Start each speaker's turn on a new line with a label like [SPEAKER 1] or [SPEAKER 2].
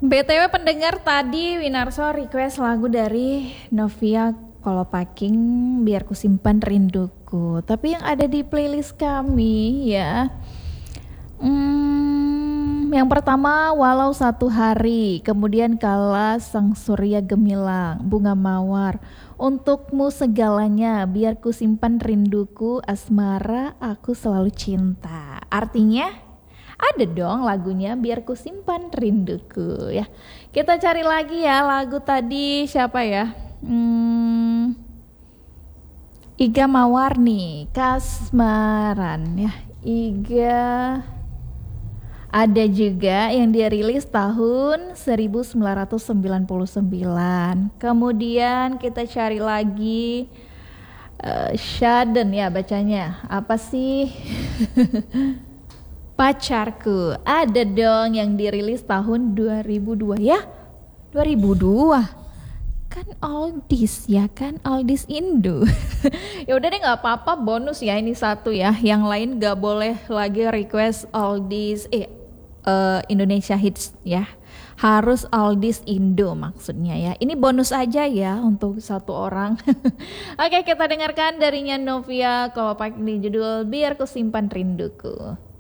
[SPEAKER 1] BTW pendengar, tadi Winarso request lagu dari Novia Kolopaking, Biar Ku Simpan Rinduku. Tapi yang ada di playlist kami ya, yang pertama Walau Satu Hari, kemudian Kala Sang Surya Gemilang, Bunga Mawar, Untukmu Segalanya, Biar Ku Simpan Rinduku, Asmara Aku Selalu Cinta. Artinya ada dong lagunya Biar Ku Simpan Rinduku ya. Kita cari lagi ya lagu tadi siapa ya? Iga Mawarni, Kasmaran ya. Iga ada juga yang dirilis tahun 1999. Kemudian kita cari lagi Shaden ya bacanya. Apa sih? Pacarku. Ada dong yang dirilis tahun 2002 ya. 2002. Kan oldies ya kan, oldies Indo. Ya udah deh, nggak apa-apa, bonus ya ini satu ya. Yang lain nggak boleh lagi request oldies Indonesia hits ya. Harus oldies Indo maksudnya ya. Ini bonus aja ya untuk satu orang. Oke, kita dengarkan darinya Novia Kolopaking di judul Biar Ku Simpan Rinduku.